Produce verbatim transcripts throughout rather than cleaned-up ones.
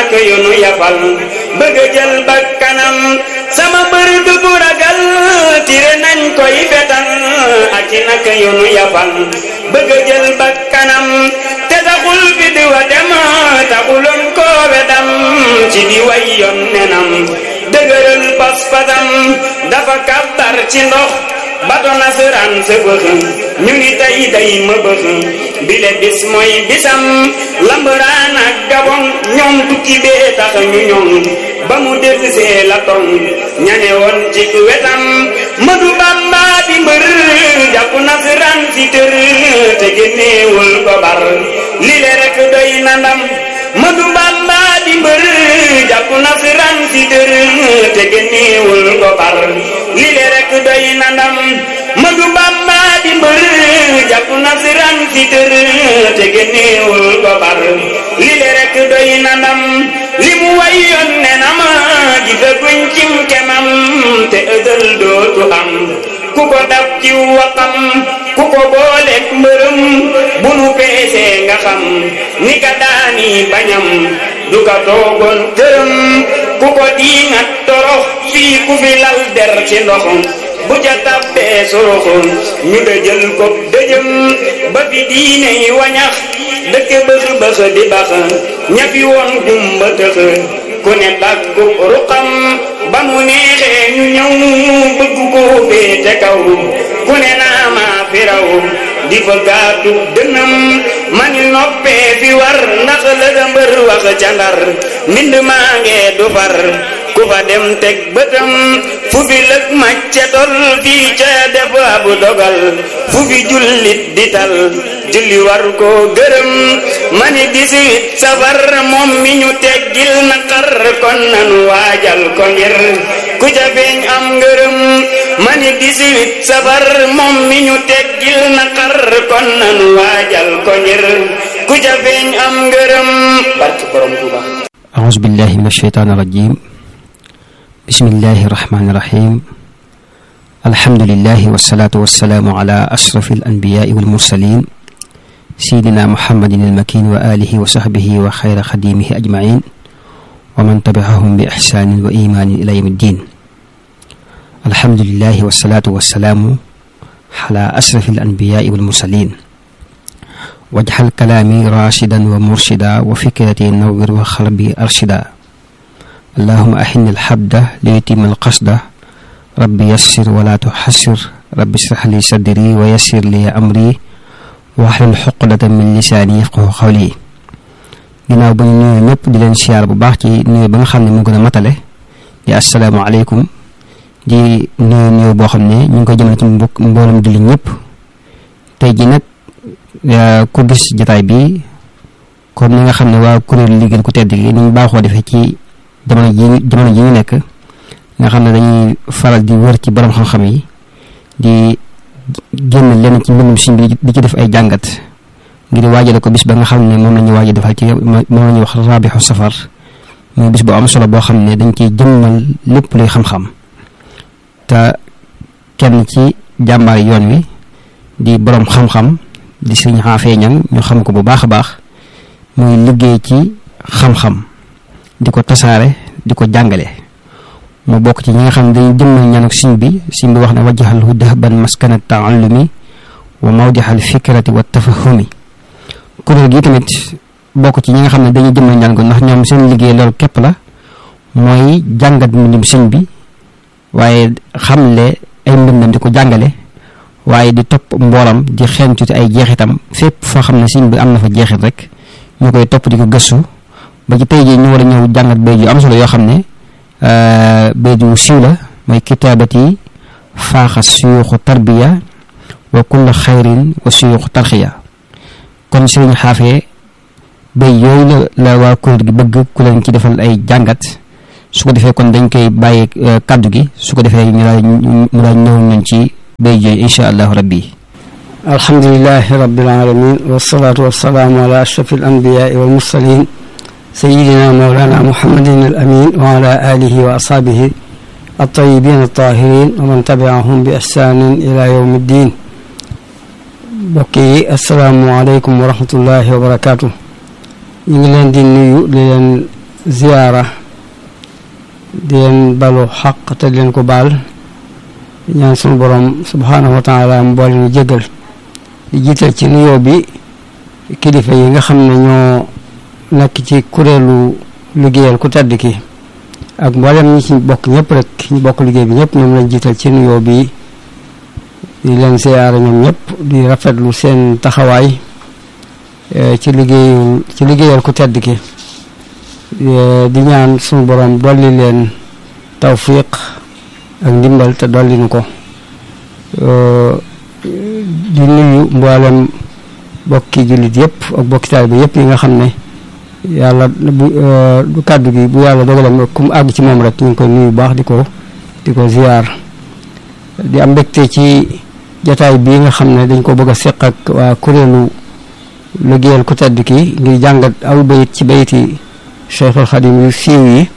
naka yu nu yafal bëgg jël bakkanam sama bër du bu ragal tire nañ koy fetal ak i naka yu nu yafal bëgg jël bakkanam te taxul fi di wa dem taxuloon koo wedam ci di way yoon nenam dëgëral pas-pasam dafa kàbbar ci ndox bato nasaraan sa bëx ñu ngi tay day ma bëx bile bis mooy bisam lambaraan ak gabon ñoom tukki bee tax ñu ñoom ba mu dellusee la tong ñane woon ci wetam Madu Bamba di mbër jàpp nasaraan si tër te génneewul ko bar lile rek doy na ndam Madu Bamba di mbër jàpp nasaraan si tër te génneewul ko bar lile rek doy na ndam Madu Bamba di mbër jàpp nasaraan si tër te génneewul ko bar lile rek doy na ndam li mu wayoon ne na ma gisaguñ cim kemam te ësël dootu am ku ko dab ci waxam ku ko booleeg mbërëm bu nu peesee nga xam ni ka daani bañam du ka toogoon tërëm ku ko diingat torox fii ku fi lal der ci ndox bu ca tabbee soroxo ñu dëjël ko dëjëm ba fi diine yi wañax dëkk bëx bëx di bax ñafi woon gumba tëx ku ne tàggu ruqam ba mu neexee ñu ñëw bëgg ko féete kaw ku ne naa maa fi raw di fa gaatu dënam mani noppee fi war ndax la da mbër wax ca Ndar mbind maa ngee du far ku fa dem teg bëtam fu fi lëg macce tol fii ca def abu dogal fu fi jullit di tal julli war koo gërëm mani dix-huit safar moom mi ñu teggil naqar kon nanu waajal ko ngir ku ca feeñ am ngërëm mani dix-huit safar moom mi ñu teggil naqar kon nanu waajal ko ngir ku ca feeñ am ngërëm barke borom Tuuba. A'uuzu billahi mina shaytaani rajiim. Bismillahi rahmaani rahiim. Alhamdulillahi wassalaatu wassalaamu ala ashrafil anbiyaai wal mursaliin sayyidina Muhammadin al-makiin wa aalihi wa sahbihi wa xayra xadiimihi ajma'iin wa man tabi'ahum bi ihsaanin wa iimaanin ilaa yawmi ddiin. Alhamdulillahi wassalaatu wassalaamu ala ashrafil anbiyaai wal mursaliin. waj'al kalaami raashidan wa murshidan wa fikrati nawwir wa qalbi arshida. Allahumma ahinni al-habda li yutimma al-qasda. Rabbi yassir wa la tuhassir. Rabbi ishrah li sadri wa yassir li amri wahlul uqdatan min lisaani yafqahu qawli. ginnaaw ba ñu nuyoo ñëpp di leen siyaar bu baax ci nuyu ba nga xam ne moo gën a matale di asalaamaaleykum di nuyu nuyu boo xam ne ñu ngi koy jëmale ci mbokk mboolem julli ñëpp. tey ji nag ku gis jotaay bi comme ni nga xam ne waa kuréel liggéey ku tedd gi ni ñu baaxoo defee ci jamono ji jamono ji ñu nekk nga xam ne dañuy faral di wër ci borom xam-xam yi di génn lenn ci mbindum suñ bi di ci def ay jàngat ngir waajale ko bis ba nga xam ne moom la ñuy waaj a defal ci moom la ñuy wax rabiixu safar muy bis bu am solo boo xam ne dañ ciy jëmmal lépp luy xam-xam te kenn ci jàmbaar yoon wi di borom xam-xam di sëriñ Xaafee Ñaŋ ñu xam ko bu baax a baax muy liggéey ci xam-xam di ko tasaare di ko jàngale mu bokk ci ñi nga xam ne dañuy jëmmal ñaanuk siñ bi siñ bi wax ne wajjahalhu dahban maskana taallumi wa mawdihal fikrati wa tafahumi. kuréel gi tamit bokk ci ñi nga xam ne dañuy jëmmal ñaan ko ndax ñoom seen liggéey loolu képp la mooy jàngat mbindum siñ bi waaye xamle ay mbindam di ko jàngale waaye di topp mboolam di xeeñtu ci ay jeexitam fépp foo xam ne siñ bi am na fa jeexit rek ñu koy topp di ko gëstu ba ci tey jii ñu war a ñëw jàngat bayt yu am solo yoo xam ne bayt yu siiw la mooy kitaabati faaxa suyuuxu tarbiya wa kulla xayrin wa suyuuxu tarxiya. kon sëriñ Xaafee bay yooyu la la waa kuréel gi bëgg ku leen ci defal ay jàngat su ko defee kon dañ koy bàyyi kaddu gi su ko defee ñu daal mu daal ñëw nañ ci bay yooyu insha allahu rabbi. alhamdulilahi rabbil alamin wasalaatu wasalaamu ala ashrafil anbiyaai wal mursalin sayidina mawlana muhammadin al amin wa ala alihi wa ashaabihi at-tayyibin at-tahirin wa man tabiahum bi ihsanin ila yawmi ddin. mbokk yi asalaamualeykum wa rahmatullahi wa barakaatu. ñu ngi leen di nuyu di leen ziyaara di leen balu xaq te di leen ko baal ñaan sunu borom subhaanahu wa taala mu boole ñu jégal di jiital ci nuyoo bi kilifa yi nga xam ne ñoo nekk ci kuréelu liggéeyal ku tedd ki ak mboolem ñi ci bokk ñëpp rek ñu bokk liggéey bi ñëpp ñoom lañ jiital ci nuyoo bi di leen ziyaara ñoom ñëpp di rafetlu seen taxawaay ci liggéeyul ci liggéeyal ku tedd ki di ñaan sunu borom dolli leen tawfiq ak ndimbal te dolli nu ko di nuyu mboolem bokki jullit yëpp ak bokki taalibe yëpp yi nga xam ne yàlla bu kàddu gi bu yàlla dogalam ku mu àgg ci moom rek ñu ngi koy nuyu baax di ko di ko ziyaar di am mbégte ci jataay bii nga xam ne dañ ko bëgg a seq ak waa kuréelu liggéeyal ku tedd ki ngir jàngat aw bayit ci bayiti Cheikhul Xadim yu siiw yi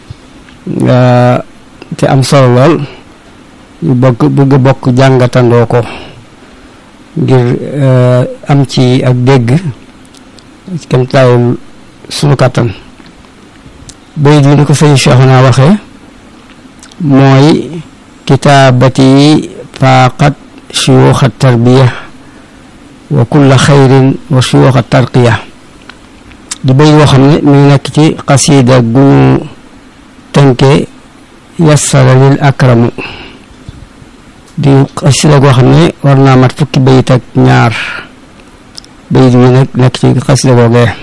te am solo lool ñu bëgg bëgg bokk jàngatandoo ko ngir am ci ak dégg kem taayul sunu kàttan bayit yi ni ko sëñ Cheikhuna waxee mooy kitaabati faaqat shuyuuxa tarbiya wa kulla xayrin wa shuyuuxa tarqiya di bayit yoo xam ne mi ngi nekk ci xasiida gu ñu tënke yassara lil akramu di xasiida goo xam ne war naa mat fukki bayit ak ñaar bayit yi nag nekk ci xasiida googee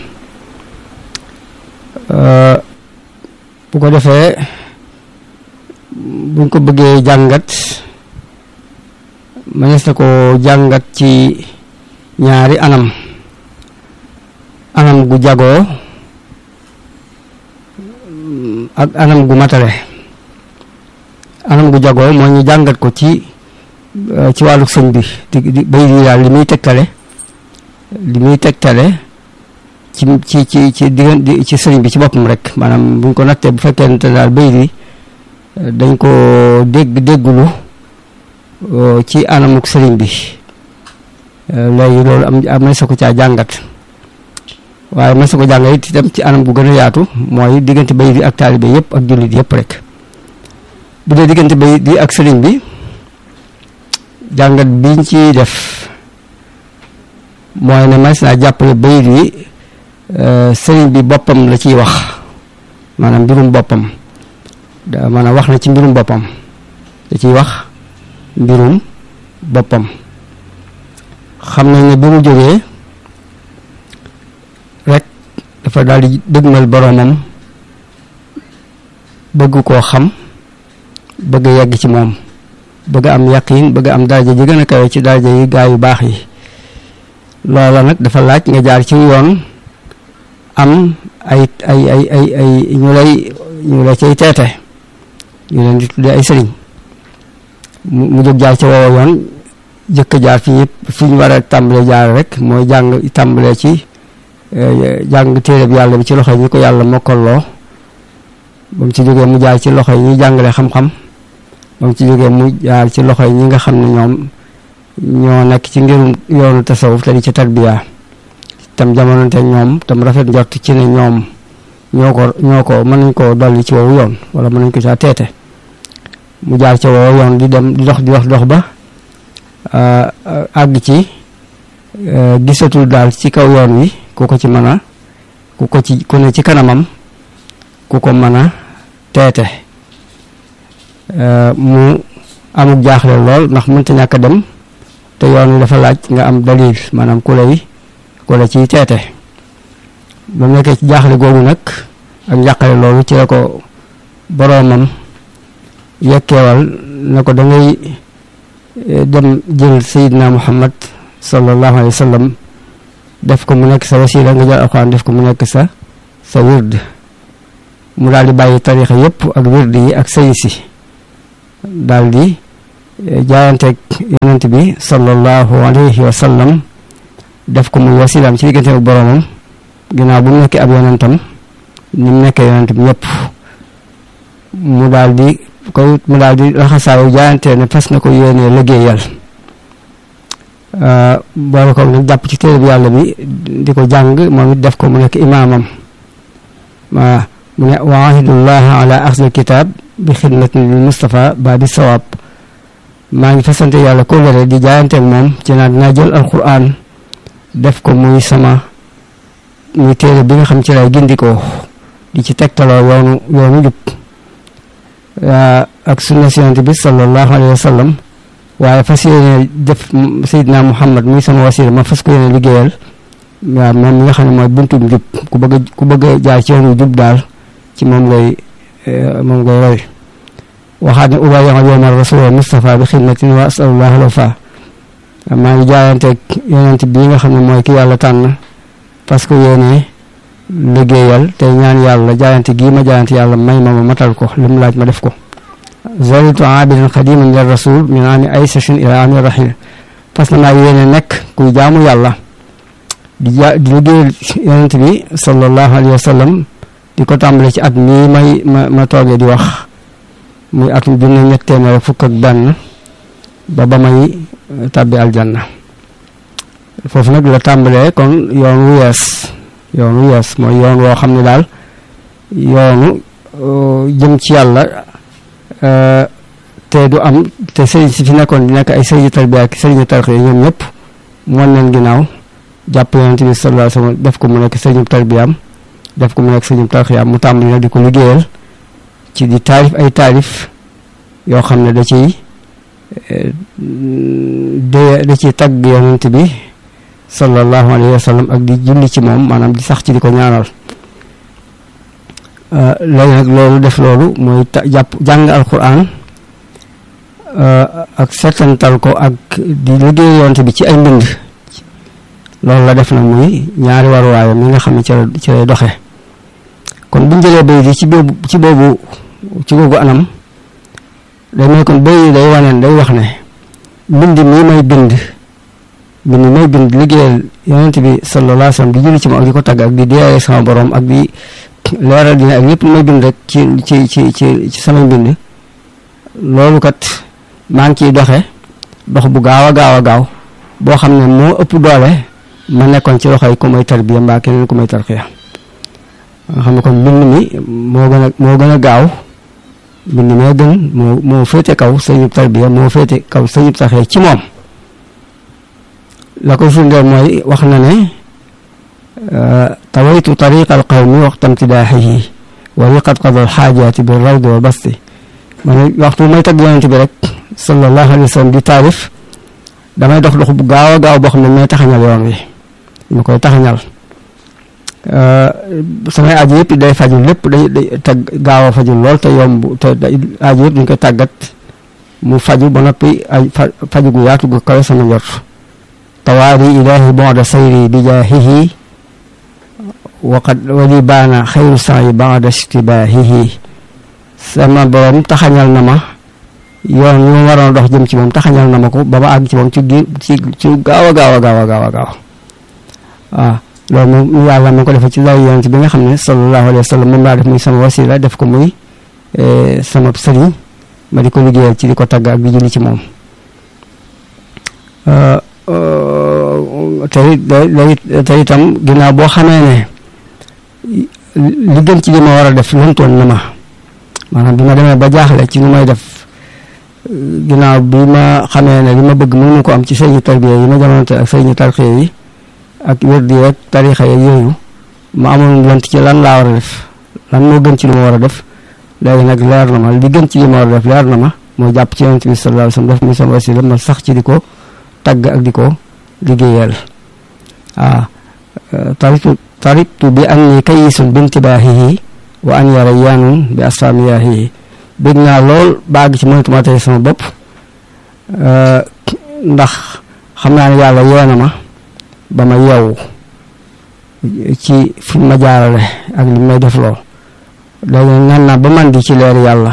bu ko defee buñ ko bëggee jàngat mënees na ko jàngat ci ñaari anam anam gu jagoo ak anam gu matale anam gu jagoo moo ñu jàngat ko ci ci wàllu sëñ bi di di bay di daal li muy tegtale li muy tegtale ci ci ci ci diggan ci sëriñ bi ci boppam rek maanaam buñ ko nattee bu fekkee ne daal bay di dañ ko dégg déggulu ci anamuk sëriñ bi léegi loolu am am na sa ko caa jàngat waaye ma sa ko jàngat it itam ci anam gu gën a yaatu mooy diggante bay di ak taalibe yëpp ak jullit yëpp rek bu dee diggante bay di ak sëriñ bi jàngat biñ ci def mooy ne mas naa jàppale bay di sëriñ bi boppam la ciy wax maanaam mbirum boppam da maanaam wax na ci mbirum boppam da ciy wax mbirum boppam xam nañ ne bi mu jógee rek dafa daal di dëgmal boroomam bëgg koo xam bëgg yegg ci moom bëgg am yaqiin bëgg am daraja ji gën a kawe ci daraja yi gaa yu baax yi loola nag dafa laaj nga jaar ci yoon am ay ay ay ay ay ñu lay ñu la cay teete ñu leen di tuddee ay sëriñ mu jóg jaar ci woowa yoon jëkk jaar fi ñëpp fi ñu war a tàmbalee jaar rek mooy jàng tàmbalee ci jàng téereb yàlla bi ci loxo yi ñi ko yàlla mokkaloo ba mu ci jógee mu jaar ci loxo yi ñuy jàngale xam-xam ba mu ci jógee mu jaar ci loxo yi ñi nga xam ne ñoom ñoo nekk ci ngirum yoonu tasawuf te di ci tarbiya tam jamononte ñoom tam rafet njort ci ne ñoom ñoo ko ñoo ko mën nañ koo dolli ci woowu yoon wala mën nañ ko caa teete mu jaar ca woowu yoon di dem di dox di dox dox ba àgg ci gisatul daal ci kaw yoon wi ku ko ci mën a ku ko ci ku ne ci kanamam ku ko mën a teete mu amuk jaaxle lool ndax mënta ñàkk a dem te yoon wi dafa laaj nga am dalil maanaam ku lay ku la ciy teete ba mu nekkee ci jaaxle googu nag ak njàqale loolu ci la ko boroomam yekkeewal na ko da ngay dem jël Seydina Muhammad sallallahu alayhi wa sallam def ko mu nekk sa wasila nga jël alxuraan def ko mu nekk sa sa wird mu daal di bàyyi tarixa yëpp ak wird yi ak sëy si daal di jaayanteeg yonent bi sallallahu alayhi wa sallam def ko muy wasilaam ci diggante ak boroomam ginnaaw bu mu nekkee ab yonentam ni mu nekkee yonentam ñëpp mu daal di koy mu daal di raxasaayu jaayante ne fas na ko yéenee liggéeyal boole ko nag jàpp ci téere bi yàlla bi di ko jàng moom it def ko mu nekk imaamam mu ne wa ahidullaha ala axdil kitab bi xidmatin lil Mustafa baabi sawaab maa ngi fasante yàlla kóllëre di jaayanteeg moom ci naan dinaa jël alquran def ko muy sama muy téere bi nga xam ci lay gindikoo di ci tegtaloo yoonu yoonu jub ak sunna si yonent bi sallallahu alayhi wa sallam waaye fas yéene def Seydina Muhammad muy sama wasila ma fas ko yéene liggéeyal waaw moom mi nga xam ne mooy buntum jub ku bëgg a ku bëgg a jaay ci yoonu jub daal ci moom ngay moom ngay roy waxaat ne ubayya'u yawma rasula Mustafa bi xidmatin wa asalullah alwafa maa ngi jaayanteeg yonent bii nga xam ne mooy ki yàlla tànn parce que yéene liggéeyal te ñaan yàlla jaayante gii ma jaayante yàlla may ma ma matal ko li mu laaj ma def ko zalitu abidan xadiman lir rasul min ami aysashin ila ami rahil parce que maa ngi yéene nekk kuy jaamu yàlla di ja di liggéeyal yonent bi sallallahu alayhi wa sallam di ko tàmbale ci at mii may ma ma toogee di wax muy atum junne ñett téeméer fukk ak benn ba ba may tàbbi aljanna foofu nag la tàmbalee kon yoon wu yees yoon wu yees mooy yoon woo xam ne daal yoonu jëm ci yàlla te du am te sëriñ si fi nekkoon di nekk ay sëriñu tarbiya ak sëriñu tarxiya ñoom ñëpp moon leen ginnaaw jàpp yonent bi sallallahu alayhi wa sallam def ko mu nekk sëriñu tarbiyaam def ko mu nekk sëriñu tarxiyaam mu tàmbali nag di ko liggéeyal ci di taalif ay taalif yoo xam ne da ciy de da ciy tagg yonent bi sallallahu alayhi wa sallam ak di julli ci moom maanaam di sax ci di ko ñaanal léegi nag loolu def loolu mooy jàpp jàng alquran ak setantal ko ak di liggéey yonent bi ci ay mbind loolu la def na muy ñaari waruwaayam mi nga xam ne ci la ci lay doxe kon buñ jëlee bay di ci boobu ci boobu ci boobu anam day may kon bay day waneen day wax ne mbind mii may bind mbind may bind liggéeyal yonent bi sallallahu alayhi wa sallam di julli ci moom ak di ko tagg ak di deeyee sama borom ak di leeral dina ak lépp lu may bind rek ci ci ci ci ci samay mbind loolu kat maa ngi ciy doxe dox bu gaaw a gaaw a gaaw boo xam ne moo ëpp doole ma nekkoon ci loxoy ku may tarbiya mbaa keneen ku may tarxiya nga xam ne kon mbind mi moo gën a moo gën a gaaw mbind mee gën moo moo féete kaw sëñub tarbiya moo féete kaw sëñub tarxiya ci moom la ko firndeel mooy wax na ne tawaytu tariqa al qawmi waxta imtidaaxihi wa riqat qada al xaajaati bi rawdi wa basti ma ne waxtu may tagg yonent bi rek sallallahu alayhi wa sallam di taarif damay dox dox bu gaaw a gaaw boo xam ne may taxañal yoon wi ma koy taxañal samay aaju yëpp day faju lépp day day tag gaaw a faju lool te yomb te aaju yëpp ñu koy tàggat mu faju ba noppi ay faju gu yaatu gu kawe sama njort tawaari ilaahi ba'da sayri bi jaahihi waqad wali baana xayru saayi ba'da ishtibaahihi sama borom taxañal na ma yoon ñu ma waroon dox jëm ci moom taxañal na ma ko ba ma àgg ci moom ci ci ci gaaw a gaaw a gaaw a gaaw a gaaw waaw loolu moom yàlla ma ko defee ci lay yonent bi nga xam ne sallallahu alayhi wa sallam moom laa def muy sama wasila def ko muy sama sëriñ ma di ko liggéeyal ci di ko tagg ak di julli ci moom te te itam ginnaaw boo xamee ne li gën ci li ma war a def lantoon na ma maanaam bi ma demee ba jaaxle ci nu may def ginnaaw bi ma xamee ne li ma bëgg mënu ma ko am ci sëriñu tarbiya yi ma jamonante ak sëriñu tarxiya yi ak wérdi rek tarixa yeeg yooyu ma amoon lant ci lan laa war a def lan moo gën ci li ma war a def léegi nag leer na ma li gën ci li ma war a def leer na ma moo jàpp ci yonent bi sallallahu alayhi wa sallam def muy sama wasila ma sax ci di ko tagg ak di ko liggéeyal waaw taritu taritu bi anni kayisun bintibaahihi wa an yara yaanun bi asfamiyaahihi bëgg naa lool baag ci mënatuma tey sama bopp ndax xam naa ne yàlla yeena ma ba ma yeewu ci fi ma jaarale ak li may def loo léegi nag naa ba man di ci leer yàlla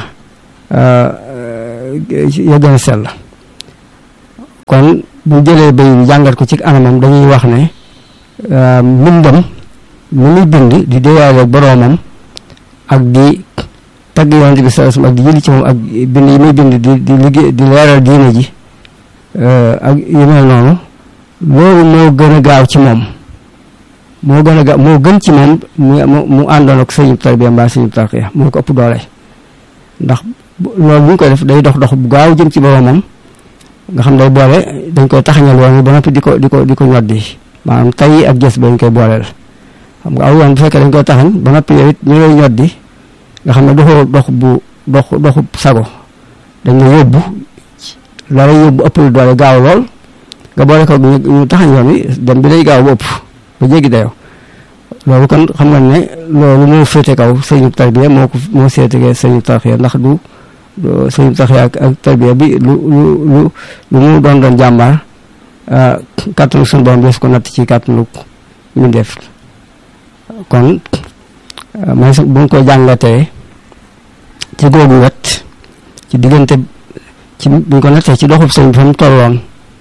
ya gën a sell kon bu jëlee bay bi jàngat ko ci anamam dañuy wax ne mbindam mu muy bind di déyaale ak boroomam ak di tagg yonent bi sallallahu alayhi wasallam ak di jëli ci moom ak bind yi muy bind di di liggéey di leeral diine ji ak yu mel noonu loolu moo gën a gaaw ci moom moo gën a ga moo gën ci moom mu mu àndoon ak sëñub tarbiya mbaa sëñub tarqiya moo ko ëpp doole ndax loolu bu ñu koy def day dox dox bu gaaw jëm ci boromam nga xam day boole dañ koy taxañal woon ba noppi di ko di ko di ko ñoddi maanaam tay ak gës ba ñu koy booleel xam nga aw yoon bu fekkee dañ koy taxañ ba noppi yow it ñu lay ñoddi nga xam ne doxu dox bu dox doxu sago dañ la yóbbu la lay yóbbu ëpp doole gaaw lool nga boole ko ñu taxañ yoon wi dem bi day gaaw bu ëpp ba jéggi dayoo loolu kon xam nga ne loolu moo féete kaw sëñu tarbiya moo ko moo seetegee sëñu tarxiya ndax du sëñu tarxiya ak ak tarbiya bi lu lu lu lu mu doon doon jàmbaar kàttanu suñu borom des ko natt ci kàttanu ñu def kon may bu ñu ko jàngatee ci googu wet ci diggante ci bu ñu ko nattee ci doxub sëñ bi fa mu tolloon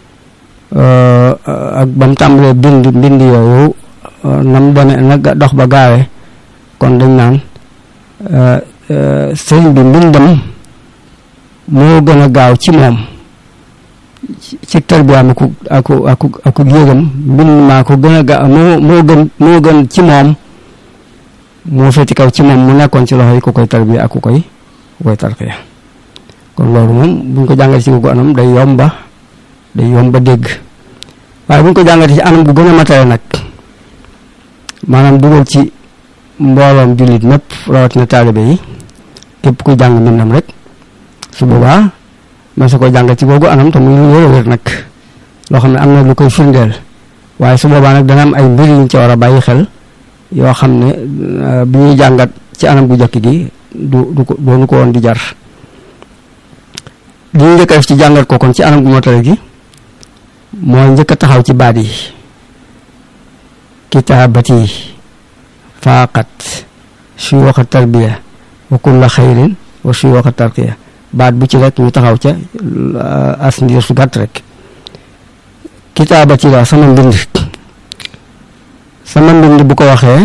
ak ba mu tàmbalee bind mbind yooyu nam deme nag dox ba gaawee kon dañ naan sëñ bi mbindam moo gën a gaaw ci moom ci tarbiyaam aku aku aku aku yëgam mbind maa ko gën a gaaw moo moo gën moo gën ci moom moo féeti kaw ci moom mu nekkoon ci loxo yi ku koy tarbiya ak ku koy ku koy tarqiya kon loolu moom buñ ko jàngatee ci googu anam day yomba day yomba dégg waaye buñ ko jàngatee ci anam gu gën a matale nag maanaam dugal ci mbooloom jullit mépp rawatina taalibe yi képp kuy jàng mbindam rek su boobaa man su ko jàngat ci googu anam te muy lu wér a wér nag loo xam ne am na lu koy firndeel waaye su boobaa nag dana am ay mbir yuñ ci war a bàyyi xel yoo xam ne bi ñuy jàngat ci anam gu jëkk gi du du ko doonu ko woon di jar li ñu njëkk a def ci jàngat ko kon ci anam gu matale gi mooy njëkk a taxaw ci baat yi kitaabati faaqat suyuuxa tarbiya wa kulla xayrin wa suyuuxa tarqiya baat bu ci rek ñu taxaw ca as ndiir su gàtt rek kitaabati la sama mbind sama mbind bu ko waxee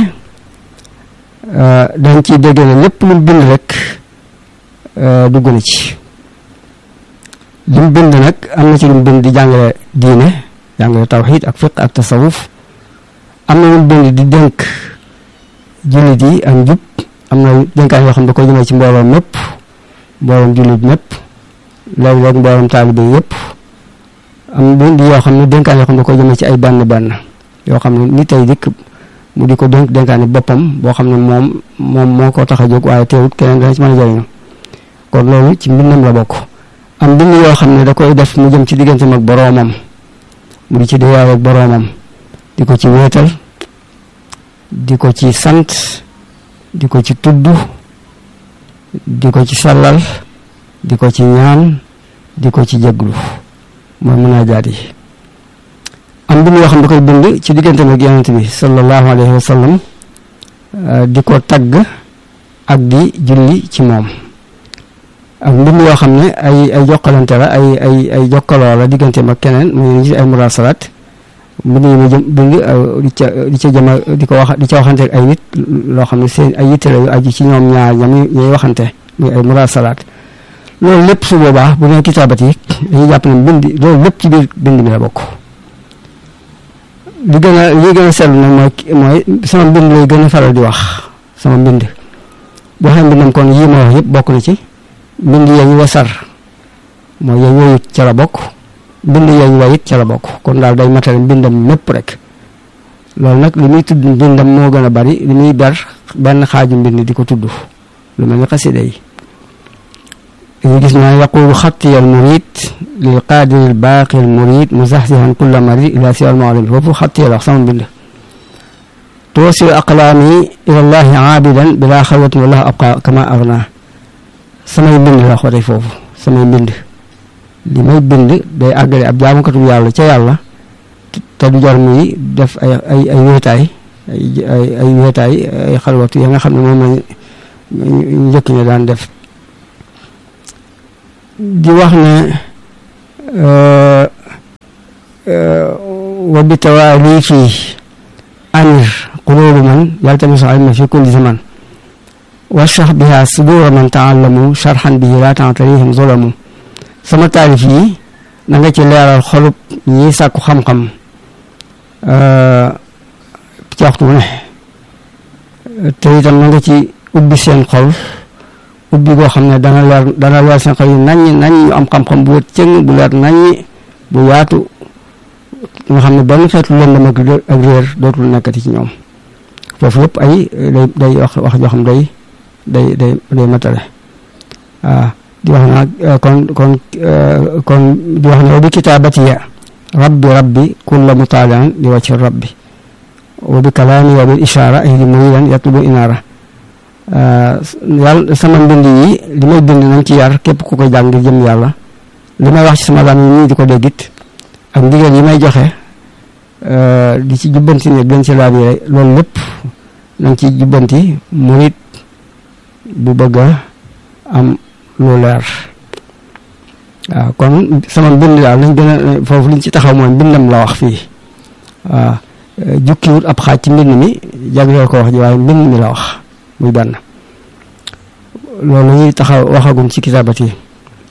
dañ ciy dégg ne lépp lu bind rek dugg na ci li mu bind nag am na ci lu mu bind di jàngale diine jàngale tawxiid ak fiq ak tasawuf am na lu mu bind di dénk jullit yi ak njub am na dénkaan yoo xam ne da koy jëmee ci mbooloom mépp mbooloom jullit mépp léeg-léeg mbooloom taalibe yëpp am bind yoo xam ne dénkaan yoo xam ne da koy jëmee ci ay benn benn yoo xam ne ni tey dikk mu di ko dénk dénkaani boppam boo xam ne moom moom moo ko tax a jóg waaye teewut keneen dana ci mën a jëriñu kon loolu ci mbindam la bokk am bind yoo xam ne da koy def mu jëm ci digganteem ak boroomam mu di ci déyaale ak boroomam di ko ci wéetal di ko ci sant di ko ci tudd di ko ci sallal di ko ci ñaan di ko ci jéglu mooy munaajaat yi am bind yoo xam ne da koy bind ci digganteem ak yonent bi sallallahu alayhi wa sallam di ko tagg ak di julli ci moom ak mbind yoo xam ne ay ay jokkalante la ay ay ay jokkaloo la digganteem ak keneen muy ci ay murasalaat mbind yi mu jëm bind di ca di ca jëma di ko wax di ca waxante ak ay nit loo xam ne seen ay yitte la yu aju ci ñoom ñaar ñam ñuy waxante muy ay murasalaat loolu lépp su boobaa bu nee kitaabat yi dañuy jàpp ne bind loolu lépp ci biir bind mi la bokk li gën a li gën a seetlu nag mooy mooy sama mbind lay gën a faral di wax sama mbind boo xam mbindam kon yii ma wax yëpp bokk na ci mbind yañ wasar mooy yañ woyut ca la bokk mbind yañ wayit ca la bokk kon daal day matale mbindam mépp rek loolu nag li muy tudd mbindam moo gën a bari li muy ber benn xaaju mbind di ko tudd lu mel ni xasida yi dañuy gis naa yaqulu xatti al murid lil qaadiri al baaqi al murid muzaxzihan kulla marid ila siwa al mu'allim foofu xatti la wax sama mbind tuwasilu aqlaami ila llahi aabidan bila xalwatin wallahu abqa kama arna samay mbind la waxee foofu samay mbind li may bind day àggale ab jaamukatu yàlla ca yàlla te du jar muy def ay ay ay wéetaay ay ay ay wéetaay ay xalwatu ya nga xam ne moom lañ njëkk ña daan def di wax ne wa bi tawaali fii amir qulubu man yaltamisu ilma fi kulli zaman washrah biha sudura man taallamu sharhan bihi la ta'tarihim zulamu sama taalif yi na nga ci leeral xolub ñi sàkku xam-xam ci waxtu wu ne te itam na nga ci ubbi seen xol ubbi goo xam ne dana leer dana leer seen xol yi naññi nañ ñu am xam-xam bu wét cëng bu leer naññi bu yaatu nga xam ne benn xeetu lëndëm ak ak réer dootul nekkati ci ñoom foofu yëpp ay day day wax wax joo xam day day day day matale waaw di wax naa kon kon kon di wax ne wa bi kitaabatiya rabbi rabbi kulla mutaalian di wàcc rabbi wa bi kalaami wa bil ishaara ay di muridan yatlubu inaara yàlla sama mbind yi li may bind nañ ci yar képp ku koy jàng ngir jëm yàlla li may wax ci sama lam yi nii di ko déggit ak ndigal yi may joxe di ci jubbanti ne gën ci laab yi loolu lépp nañ ci jubbanti murit bu bëgg a am lu leer waaw kon sama mbind daal nañ gën a foofu liñ ci taxaw mooy mbindam la wax fii waaw jukkiwut ab xaaj ci mbind mi jagleel ko wax ji waaye mbind mi la wax muy benn loolu ñuy taxaw waxagum ci kitaabat yi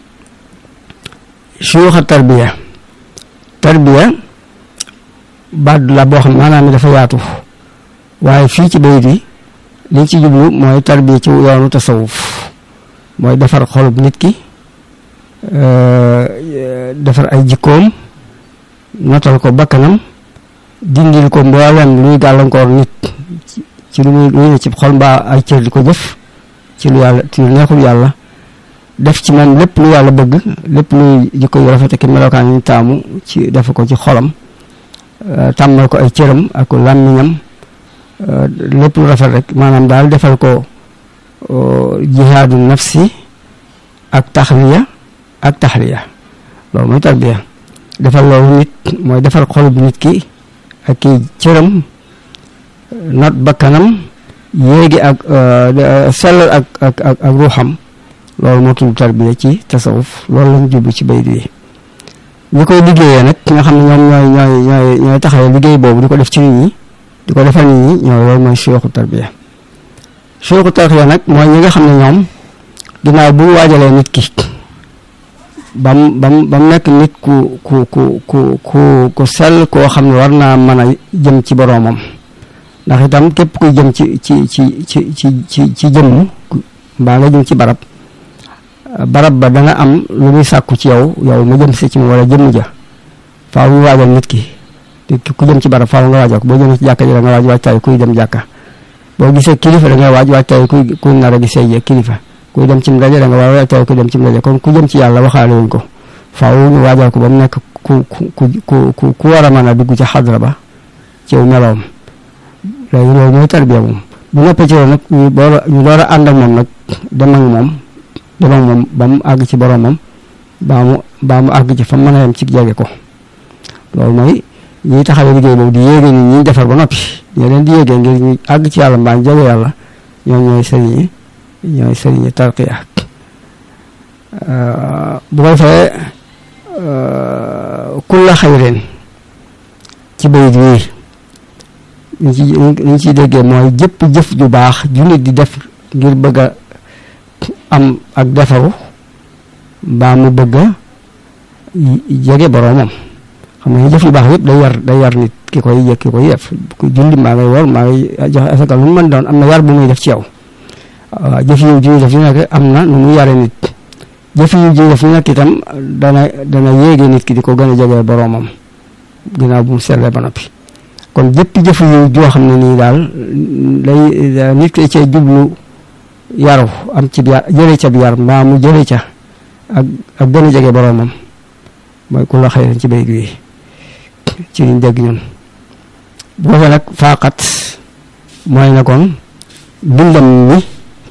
suyuxa tarbiya tarbiya baat la boo xam maanaam dafa yaatu waaye fii ci bayit yi liñ ci jublu mooy tarbiya ci yoonu tasawuf mooy defar xolub nit ki defar ay jikkoom notal ko bakkanam dindil ko mboolem luy gàllankoor nit ci lu muy luy ne ci xol mbaa ay cër di ko jëf ci lu yàlla ci lu neexul yàlla def ci moom lépp lu yàlla bëgg lépp luy jikko yu rafet ak melokaan yi taamu ci def ko ci xolam tàmmal ko ay cëram ak làmmiñam lépp lu rafet rek maanaam daal defal ko jihaadu nafsi ak taxliya ak taxliya loolu mooy tarbiya defal loolu nit mooy defal xolub nit ki ak ki cëram not bakkanam yéegi ak sellal ak ak ak ak ruuxam loolu moo tudd tarbiya ci tasawuf loolu lañ jublu ci bayit yi ñi koy liggéeyee nag nga xam ne ñoom ñooy ñooy ñooy ñooy taxawee liggéey boobu di ko def ci nit ñi di ko defal nit ñi ñooy loolu mooy suyuxu tarbiya suyuxu tarbiya nag mooy ñi nga xam ne ñoom ginnaaw bu ñu waajalee nit ki bam bam bam nekk nit ku ku ku ku ku ku sell koo xam ne war naa mën a jëm ci boroomam ndax itam képp kuy jëm ci ci ci ci ci ci ci jëmm mbaa nga jëm ci barab barab ba dana am lu muy sàkku ci yow yow mu jëm si ci moom wala jëmm ja faaw ñu waajal nit ki ku jëm ci barab faaw nga waajal ko boo jëm ci jàkka ji da nga waaj waajtaay kuy dem jàkka boo gisee kilifa da nga waaj waajtaay kuy kuy nar a gisee kilifa kuy dem ci ndaje da nga waaj waajtaay kuy dem ci ndaje kon ku jëm ci yàlla waxaale wuñ ko faaw ñu waajal ko ba mu nekk ku ku ku ku ku war a mën a dugg ci xadra ba ci meloom léegi loolu mooy tarbiya moom bu noppee ci loolu nag ñu door a ñu door a ànd ak moom nag dem ak moom dem ak moom ba mu àgg ci boromam baa mu baa mu àgg ci fa mën a yem ci jege ko loolu mooy ñiy taxawee liggéey boobu di yéege ni ñi defar ba noppi ñoo leen di yéegee ngir ñu àgg ci yàlla mbaa ñu jege yàlla ñoom ñooy sëriñi ñooy sëriñi tarqiya bu ko defee kulla xayrin ci bayit wi ñu ci ñu ciy déggee mooy jëpp jëf ju baax ju nit di def ngir bëgg a am ak defaru mbaa mu bëgg a jege boroomam xam nga jëf yu baax yëpp day yar day yar nit ki koy yëg ki koy def ku julli mbaa ngay wor mbaa ngay joxe asaka lu mu mën doon am na yar bu muy def ci yow waaw jëf yu ji def yu nekk am na nu mu yare nit jëf yu ji def yu nekk itam dana dana yéege nit ki di ko gën a jege boroomam ginnaaw bu mu sellee ba noppi kon jëpp jëf yu joo xam ne nii daal lay nit ki cee jublu yaru am ci yar jëlee ca bi yar mbaa mu jëlee ca ak ak gën a jege boroomam mooy ku la xëy ci bay bi ci liñ dégg ñun bu ko nag faaxat mooy na kon bindam mi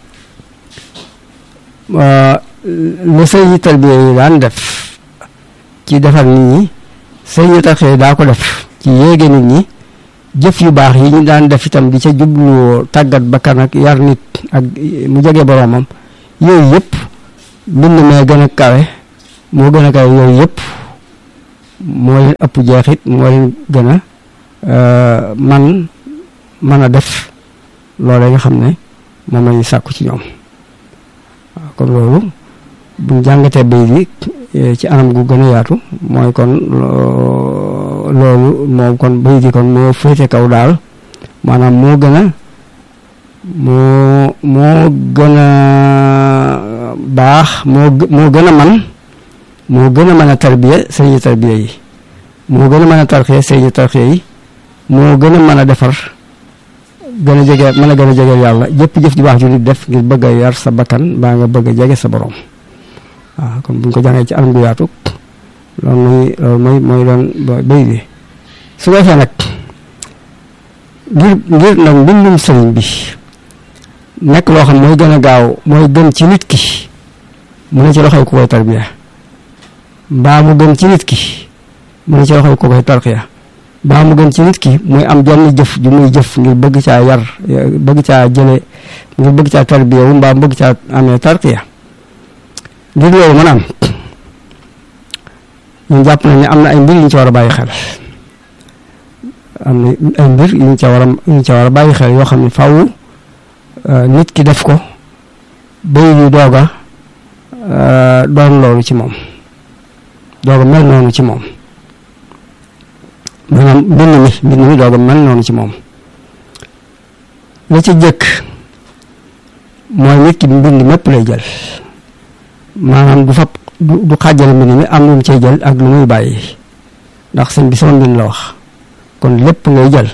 lu sëñ tarbiya yi daan def ci defar nit ñi sëñ tarbiya daa ko def ci yéege nit ñi jëf yu baax yi ñu daan def itam di ca jublu tàggat bakkan ak yar nit ak mu jege boroomam yooyu yëpp mbind mee gën a kawe moo gën a kawe yooyu yëpp moo leen ëpp jeexit moo leen gën a man mën a def loolee nga xam ne moom la ñu sàkku ci ñoom waaw kon loolu buñ jàngatee bay bi ci anam gu gën a yaatu mooy kon loolu moom kon bay bi kon moo féete kaw daal maanaam moo gën a moo moo gën a baax moo moo gën a man moo gën a mën a tarbiya sëriñu tarbiya yi moo gën a mën a tarxiya sëriñu tarxiya yi moo gën a mën a defar gën a jege mën a gën a jege yàlla jëpp jëf ji baax ju nit def ngir bëgg a yar sa bakkan baa nga bëgg a jege sa borom waaw kon buñ ko jàngee ci anam gu yaatu loolu mooy loolu mooy mooy doon béy bi su ko defee nag ngir ngir nag mbindum sëriñ bi nekk loo xam mooy gën a gaaw mooy gën ci nit ki mu ne ci loxoy ku koy tarbiya mbaa mu gën ci nit ki mu ne ci loxoy ku koy tarxiya mbaa mu gën ci nit ki muy am jenn jëf ju muy jëf ngir bëgg caa yar bëgg caa jële ngir bëgg caa tarbiya wu mbaa bëgg caa amee tarxiya ngir loolu mën a am ñun jàpp nañ ne am na ay mbir yu ñu ci war a bàyyi xel am na ay mbir yu ñu ca war a yu ñu ca war a bàyyi xel yoo xam ne faaw nit ki def ko bay yu doog a doon loolu ci moom doog a mel noonu ci moom maanaam mbind mi mbind mi doog a mel noonu ci moom la ci jëkk mooy nit ki mbind mépp lay jël maanaam du fab du xaajale mbind mi am lu mu cay jël ak lu muy bàyyi ndax sëñ bi sama mbind la wax kon lépp ngay jël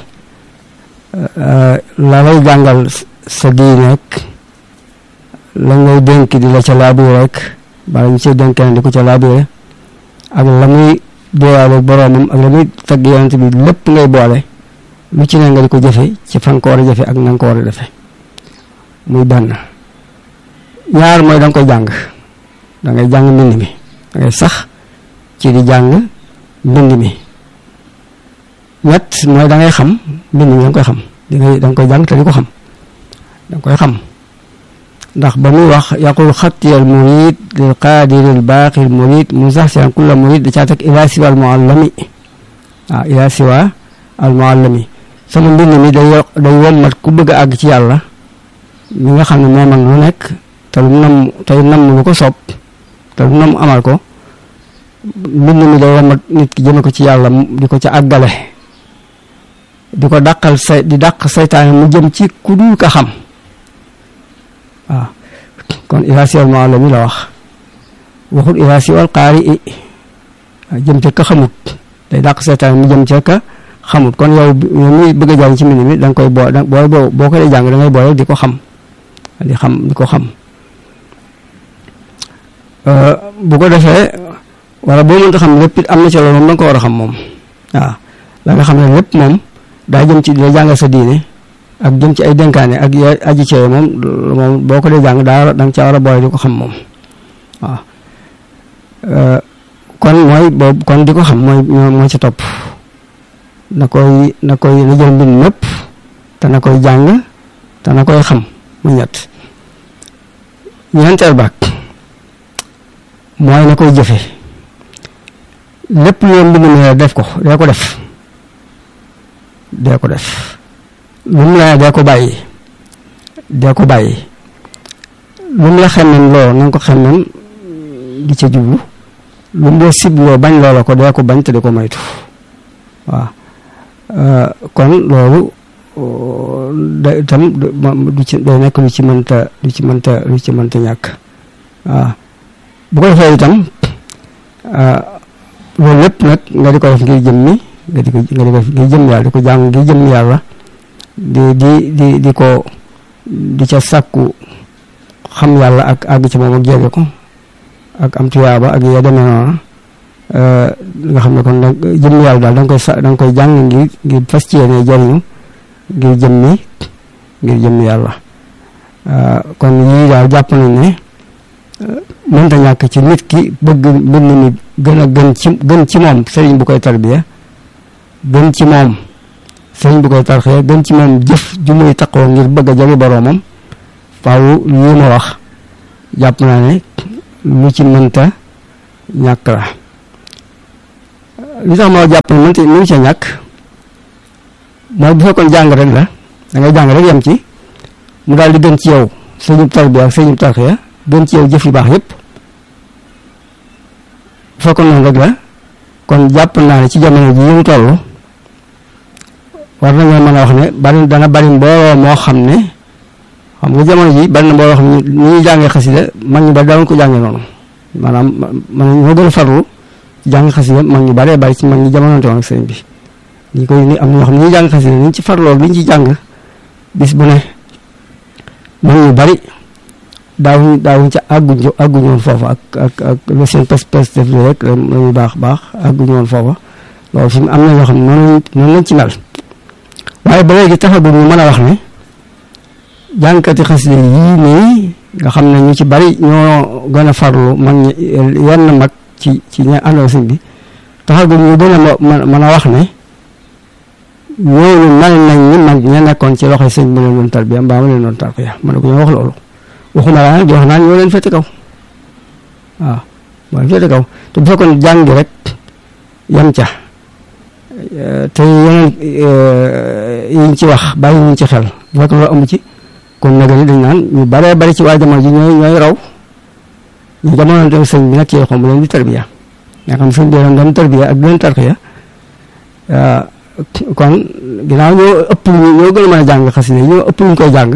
la lay jàngal sa diine rek la ngay dénk di la ca laabire rek bala ñu cay dénk di ko ca laabire ak la muy déewaale boroomam ak la muy tagg yonent bi lépp ngay boole lu ci ne nga di ko jëfe ci fan ko war a jëfe ak na nga ko war a defe muy benn ñaar mooy da nga koy jàng da ngay jàng mbind mi da ngay sax ci di jàng mbind mi ñett mooy da ngay xam mbind mi da nga koy xam da ngay da nga koy jàng te di ko xam da nga koy xam ndax ba muy wax yaqul xattiyal murid lil qaadiril baaqil murid muzaxsiyan kulla murid da caa teg ila siwa al muallami waaw ila siwa al muallami sama mbind mi day day wommat ku bëgg a àgg ci yàlla mi nga xam ne moo man lu nekk te lu nam tey nam lu ko soob te lu nam amal ko mbind mi day wommat nit ki jëme ko ci yàlla di ko ca àggale di ko dàqal say di dàq saytaane mu jëm ci ku dul ka xam waaw kon ila siwal muallami la wax waxul ila siwal qaari i jëm ca ka xamut day dàq saytaane mu jëm ca ka xamut kon yow yow muy bëgg a jàng ci mbind mi da nga koy boo boo boo boo ko dee jàng da ngay boole di ko xam di xam di ko xam bu ko defee wala boo mënta xam lépp it am na ci loolu moom da nga ko war a xam moom waaw la nga xam ne lépp moom daa jëm ci di la jàngal sa diine ak jëm ci ay dénkaane ak ya aji ci moom moom boo ko dee jàng daa da nga ca war a boole di ko xam moom waaw kon mooy boobu kon di ko xam mooy moo ci topp na koy na koy na jël mbind mépp te na koy jàng te na koy xam mu ñett ñeenteel baag mooy na koy jëfe lépp loo mbind mi def ko dee ko def dee ko def lu mu la dee ko bàyyi dee ko bàyyi lu mu la xemmem loo na nga ko xemmem di ca jublu lu mu la sibloo bañ loola ko dee ko bañ te di ko moytu waaw kon loolu da itam du ci day nekk lu ci mënta lu ci mënta lu ci mënta ñàkk waaw bu ko defee itam loolu lépp nag nga di ko def ngir jëm mi nga di ko nga di ko ngir jëm yàlla di ko jàng ngir jëm yàlla di di di di ko di ca sàkku xam yàlla ak àgg ci moom ak jege ko ak am tuyaaba ak ya demee noonu nga xam ne kon nag jëm yàlla daal da nga koy sa da nga koy jàng ngir ngir fas ci yéene jariñu ngir jëm mi ngir jëm yàlla kon yii daal jàpp nañ ne mënta ñàkk ci nit ki bëgg mbind mi gën a gën ci gën ci moom sëriñ bu koy tarbiya gën ci moom sëriñ bu koy tarxiya gën ci moom jëf ju muy taqoo ngir bëgg a jege boroomam faaw lii ma wax jàpp naa ne lu ci mënta ñàkk la li tax ma jàpp ne mënta mënu ca ñàkk mooy bu fekkoon jàng rek la da ngay jàng rek yem ci mu daal di gën ci yow sëriñ tarbiya ak sëriñ tarxiya gën ci yow jëf yu baax yépp bu fekkoon noonu rek la kon jàpp naa ne ci jamono ji ñu toll war nañoo mën a wax ne bari dana bari mbooloo moo xam ne xam nga jamono ji bari na mbooloo xam ne ni ñuy jàngee xasida mag ñu bari daawoon ko jàngee noonu maanaam man ñoo gën a farlu jàng xasida mag ñu baree bari ci mag ñi jamononte woon ak sëriñ bi ñi koy ni am na ñoo xam ne ñuy jàng xasida ni ñu ci farloo li ñu ci jàng bis bu ne mag ñu bari daawuñ daawuñ ca àgguñ àgguñu woon foofa ak ak ak lu seen pes pes def li rek la muy baax baax àgguñu woon foofa loolu fi mu am na ñoo xam ne noonu noonu lañ ci mel waaye ba léegi taxagul ñu mën a wax ne jàngkati xasida yii nii nga xam ne ñu ci bari ñoo gën a farlu mag ñi yenn mag ci ci ña àndoo sëñ bi taxagul ñu gën a mën a wax ne ñooñu mel nañ ni mag ña nekkoon ci loxoy sëñ bi leen doon tarbiya mbaa ma leen doon tarbiya ma ne ko ñoo wax loolu waxuma laa nag di wax naan ñoo leen féete kaw waaw moo leen féete kaw te bu fekkoon jàng rek yam ca te yeneen yiñ ci wax bàyyi ñu ci xel bu fekkoon loolu amu ci kon nag ni dañ naan ñu baree bari ci waa jamono ji ñooy ñooy raw ñu jamono dem sëñ bi nag ci xom bu leen di tarbiya nga xam sëñ bi leen doon tarbiya ak leen tarxiya kon ginnaaw ñoo ëpp ñoo gën a mën a jàng xasida yi ñoo ëpp ñu koy jàng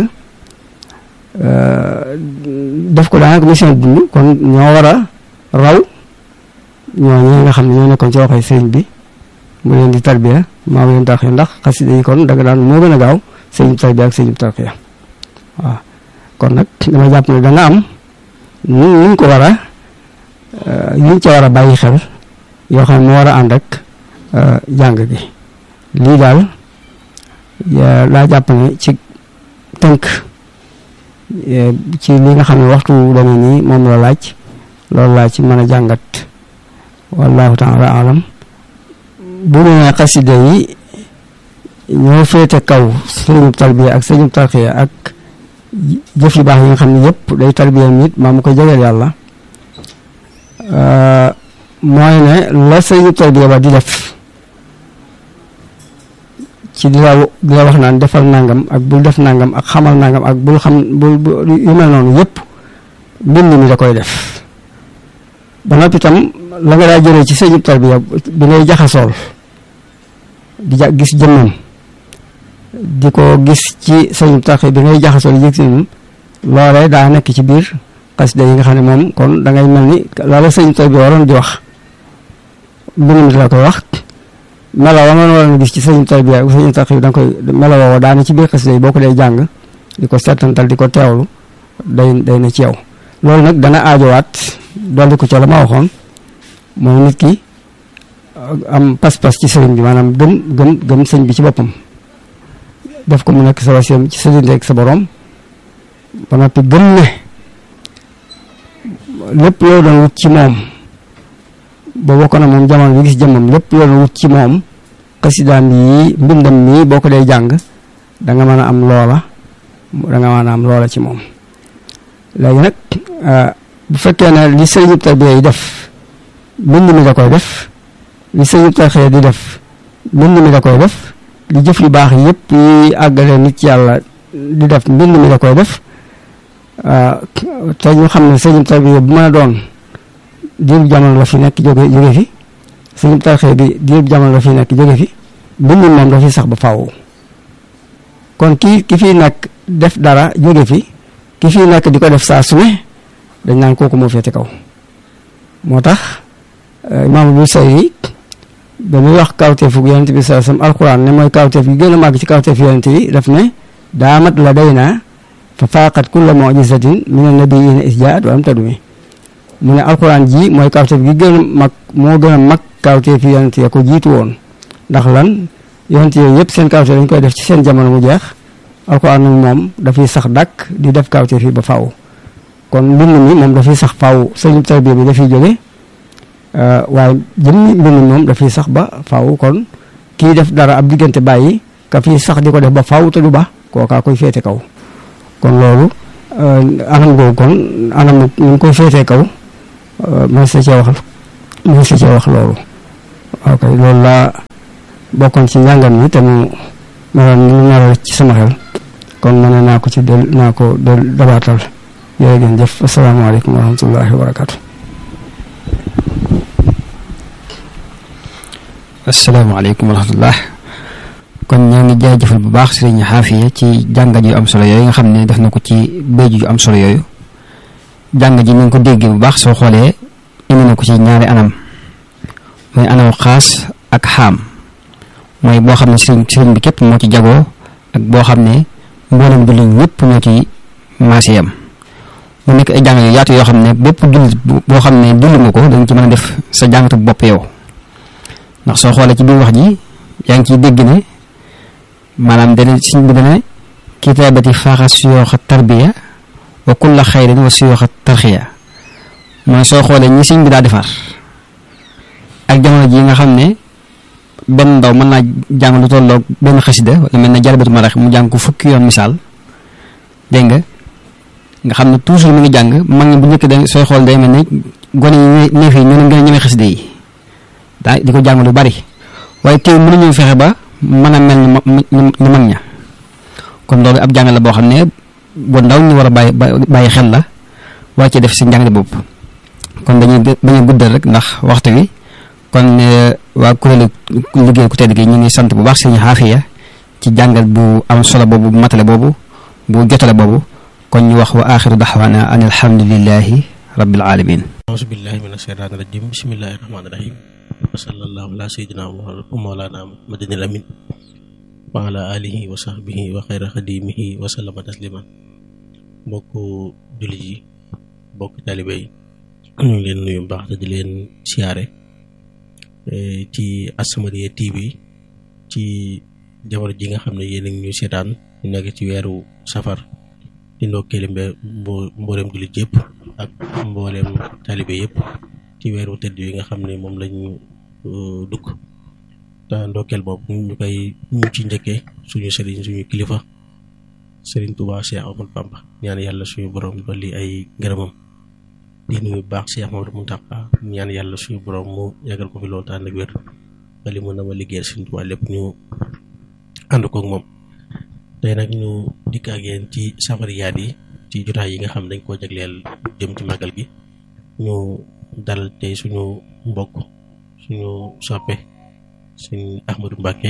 def ko daanaka mission dund kon ñoo war a raw ñooñu nga xam ne ñoo nekkoon ci waxee sëriñ bi mu leen di tarbiya maa mu leen tarxiya ndax xasida yi kon danga daan moo gën a gaaw sëriñ tarbiya ak sëriñ tarxiya waaw kon nag dama jàpp ne danga am nu ñu ko war a yuñ ca war a bàyyi xel yoo xam ne moo war a ànd ak jàng gi lii daal laa jàpp ne ci tënk ci li nga xam ne waxtu dana nii moom la laaj loolu laa ci mën a jàngat wallahu taala alam bu ñu nee xasida yi ñoo féete kaw sëriñub tarbiya ak sëriñub tarxiya ak jëf yu baax yi nga xam ne yëpp day tarbiya nit maa mu koy jegeel yàlla mooy ne la sëriñub tarbiya ba di def ci di la di la wax naan defal nangam ak bul def nangam ak xamal nangam ak bul xam bul yu mel noonu yëpp mbind mi da koy def ba noppi itam la nga daa jëlee ci sëriñub tarbiya bi ngay jaxasool di ja gis jëmmam di ko gis ci sëriñub tarxiya bi ngay jaxasool yëg si loolee daa nekk ci biir xasida yi nga xam ne moom kon da ngay mel ni la la sëriñub tarbiya waroon di wax mbind mi da la koy wax melo wa man waroon gis ci sëriñub tarbiya ak sëriñub tarxiya da nga koy melo woowa daa ne ci biir xasida yi boo ko dee jàng di ko seetantal di ko teewlu day day na ci yow loolu nag dana aajowaat dolli ko ca la ma waxoon mooy nit ki am pas-pas ci sëriñ bi maanaam gëm gëm gëm sëñ bi ci boppam def ko mu nekk sa wasiam ci sa diggante ak sa borom ba noppi gëm ne lépp loo doon wut ci moom boo bokk na moom jamono bi gis jëmmam lépp loo doon wut ci moom xasidaam yi mbindam mii boo ko dee jàng da nga mën a am loola da nga mën a am loola ci moom léegi nag bu fekkee ne li sëriñub tarbiya yi def mbind mi da koy def li sëriñub tarxiya di def mbind mi da koy def li jëf yu baax yëpp yi àggale nit ci yàlla di def mbind mi da koy def te ñu xam ne sëriñub tarbiya bu mën a doon diirub jamono la fi nekk jóge jóge fi sëriñub tarxiya bi diirub jamono la fi nekk jóge fi mbind mi moom dafiy sax ba faaw kon ki ki fi nekk def dara jóge fi ki fi nekk di ko def saa su ne dañ naan kooku moo féete kaw moo tax imaam Busayri ba muy wax kawteefu yonent bi saa sam alquran ne mooy kawteef gi gën a màgg ci kawteef yonent yi daf ne daamat la day naa fa faaqat kulla mu'jizatin min an-nabiyyiina is jaa'at wa lam tadumi mu ne alquran ji mooy kawteef gi gën a mag moo gën a mag kawteef yonent ya ko jiitu woon ndax lan yonent yooyu yëpp seen kawteef dañ koy def ci seen jamono mu jeex alquran nag moom dafay sax dàkk di def kawteef yi ba faaw kon mbind mi moom dafay sax faaw sëriñub tarbiya bi dafay jóge waaye jëmmi mbind mi moom dafay sax ba faaw kon kii def dara ab diggante bàyyi ka fii sax di ko def ba faaw te du ba kookaa koy féete kaw kon loolu anam googu kon anam ñu ngi koy féetee kaw mën sa cee wax mën sa cee wax loolu ok loolu laa bokkoon ci njàngam mi te mu meloon lu nar ci sama xel kon ma ne naa ko ci del naa ko del dabaatal jërë ngeen jëf asalaamaaleykum wa rahmatullahi wa barakaatu. asalaamaaleykum wa rahmatullah kon ñoo ngi jaajëfal bu baax sëriñ Xaafiya ci jàngat yu am solo yooyu nga xam ne def na ko ci béy yu am solo yooyu jàngat ji ni nga ko déggee bu baax soo xoolee indi na ko ci ñaari anam mooy anam xaas ak xaam mooy boo xam ne sëriñ sëriñ bi képp moo ci jagoo ak boo xam ne mboolem jullit ñëpp ñoo ci maasiyam mu nekk ay jàngat yu yaatu yoo xam ne bépp jullit boo xam ne julli nga ko dañ ci mën a def sa jàngatu bopp yow ndax soo xoolee ci biir wax ji yaa ngi ciy dégg ne maanaam dana siñ bi dana kitaabati faaxa suyooxa tarbiya wa kulla xayrin wa suyooxa tarxiya mooy soo xoolee ñi siñ bi daa defar ak jamono ji nga xam ne benn ndaw mën naa jàng lu tolloog benn xasida wala mel na jalbatu marax mu jàng ko fukki yoon misaal dégg nga nga xam ne toujours mi ngi jàng mag ñi bu njëkk da sooy xool day mel ne gone yi neef yi ñoo leen gën a ñeme xasida yi daa di ko jàng lu bari waaye teew mënuñu fexe ba mën a mel ni ni mag ña kon loolu ab jàng la boo xam ne bu ndaw ñu war a bàyyi bàyyi xel la war ci def si njàng bopp kon dañuy bañ a guddal rek ndax waxtu wi kon waa kuréelu liggéey ku tedd gi ñu ngi sant bu baax sëriñ Xaafiya ci jàngal bu am solo boobu bu matale boobu bu jotale boobu kon ñu wax wa aaxiru daxwaana an alhamdulillahi rabbil alamin auzu billahi mina shaytaani rajim bismillahi rahmaani rahim wa sallallahu ala sayyidina wa mawlana muhammadin amin wa ala alihi wa sahbihi wa xayra xadimihi wa sallama tasliman mbokku jullit yi mbokk taalibe yi ñu ngi leen nuyu baax te di leen siyaare ci As-Samadiyya T V ci jamono ji nga xam ne yéen a ngi ñu seetaan ñu nekk ci weeru safar di ndokkeeli mbe mbooleem jullit yëpp ak mbooleem taalibe yëpp ci weeru tëdd yi nga xam ne moom lañu dugg te ndokkeel boobu ñu koy ñu ci njëkkee suñu sëriñ suñu kilifa sëriñ Tuubaa Cheikh Ahmadou Bamba ñaan yàlla suñu borom dolli ay ngërëmam di nuyu baax Cheikh Ahmadou Mountakha ñaan yàlla suñu borom mu yàggal ko fi loolu tànn ak wér ba li mu na ma liggéeyal sëriñ Tuubaa lépp ñu ànd koog moom. tey nag ñu dikk ak yéen ci safariyaat yi ci jotaay yi nga xam dañ koo jagleel jëm ci màggal gi ñu dalal tey suñu mbokk suñu soppe suñ Ahmadou Mbacké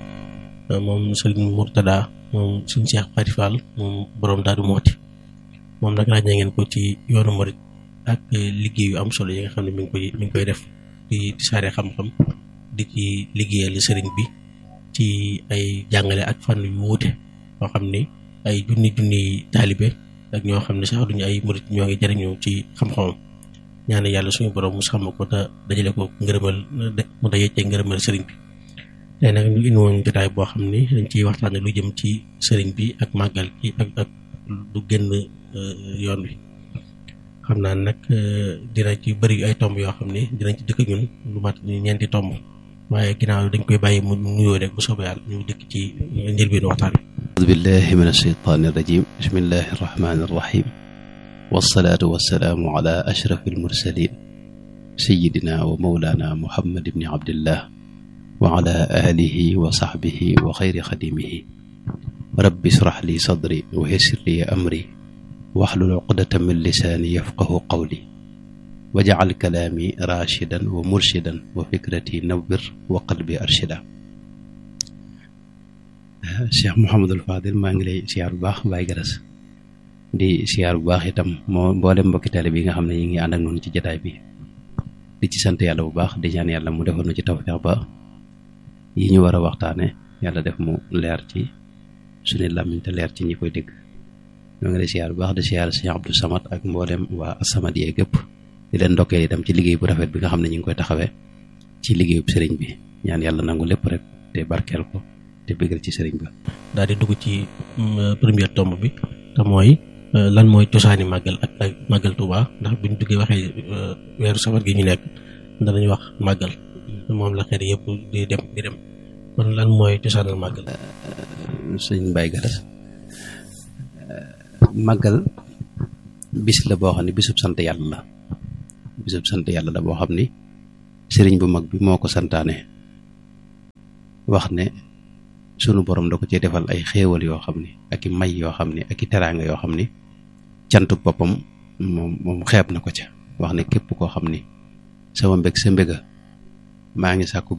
moom sëriñ Murtada moom suñ Cheikh Fati Fall moom borom Daaru Muxti moom nag ràññee ngeen ko ci yoonu murit ak liggéey yu am solo yi nga xam ne mi ngi koy mi ngi koy def di saare xam-xam di ci liggéeyal sëriñ bi ci ay jàngale ak fànn yu wuute yoo xam ne ay junni junni taalibe ak ñoo xam ne sax duñu ay murit ñoo ngi jëriñu ci xam-xamam ñaan yàlla suñu borom mu sàmm ko te dajale ko ngërëmal mu daje ci ngërëmal sëriñ bi tey nag ñu indi woon jotaay boo xam ne dañ ciy waxtaane lu jëm ci sëriñ bi ak màggal gi ak ak du génn yoon wi xam naa nag dina ci bëri ay tomb yoo xam ne dinañ ci dëkk ñun lu mat ñeenti tomb waaye ginnaaw dañ koy bàyyi mu nuyoo rek bu soobee yàlla ñu dëkk ci njëlbéenu waxtaan wi. auzu billahi min ashaytaani rajim bismillahi rahmaani rahim wassalaatu wassalaamu ala ashrafi almursalin sayidina wa mawlana muhammad ibni abdillah wa ala alihi wa sahbihi wa xayri xadimihi rabbi israh li sadri wa yassir li amri wahlul uqdatan min lisaani yafqahu qawli waj'al kalaami raashidan wa murshidan wa fikrati nawwir wa qalbi arshida. Cheikh Mouhamadul Fadil maa ngi lay siyaar bu baax Baye Garas di siyaar bu baax itam moo mboolem mbokki taalibe bi nga xam ne ñu ngi ànd ak noonu ci jotaay bi di ci sant yàlla bu baax di ñaan yàlla mu defoon na ci tawfeex ba yi ñu war a waxtaane yàlla def mu leer ci suñu làmmiñ te leer ci ñi koy dégg. ñoo ngi lay siyaar bu baax di siyaar Sëñ Abdou Samad ak mboolem waa As-Samadiyya gépp di leen ndokkee itam ci liggéey bu rafet bi nga xam ne ñu ngi koy taxawee ci liggéeyub sëriñ bi ñaan yàlla nangu lépp rek te barkeel ko te bëggal ci sëriñ ba. daal di dugg ci première tomb bi te mooy lan mooy cosaani màggal ak ak màggal Touba ndax buñ duggee waxee weeru safar gi ñu nekk danañ wax màggal moom la xeet yëpp di dem di dem kon lan mooy cosaanal màggal. sëñ Baye Garas màggal bis la boo xam ne bisub sant yàlla la bisub sant yàlla la boo xam ni sëriñ bu mag bi moo ko santaane wax ne sunu borom da ko ci defal ay xéewal yoo xam ni ak i may yoo xam ni ak i teraanga yoo xam ni cantu boppam moom moom xeeb na ko ca wax ne képp koo xam ni sama mbég sa mbéga maa ngi sàkku